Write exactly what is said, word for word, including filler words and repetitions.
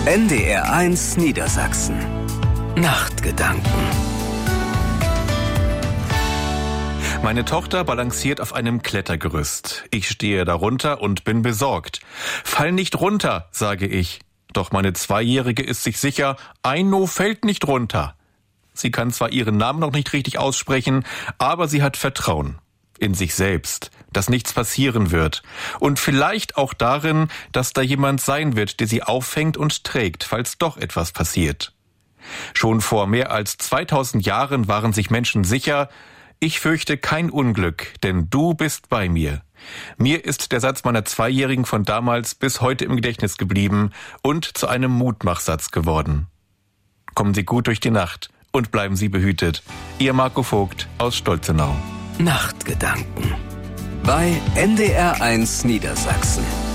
N D R eins Niedersachsen. Nachtgedanken. Meine Tochter balanciert auf einem Klettergerüst. Ich stehe darunter und bin besorgt. Fall nicht runter, sage ich. Doch meine Zweijährige ist sich sicher, Aino fällt nicht runter. Sie kann zwar ihren Namen noch nicht richtig aussprechen, aber sie hat Vertrauen in sich selbst, dass nichts passieren wird. Und vielleicht auch darin, dass da jemand sein wird, der sie auffängt und trägt, falls doch etwas passiert. Schon vor mehr als zweitausend Jahren waren sich Menschen sicher, ich fürchte kein Unglück, denn du bist bei mir. Mir ist der Satz meiner Zweijährigen von damals bis heute im Gedächtnis geblieben und zu einem Mutmachsatz geworden. Kommen Sie gut durch die Nacht und bleiben Sie behütet. Ihr Marco Vogt aus Stolzenau. Nachtgedanken bei N D R eins Niedersachsen.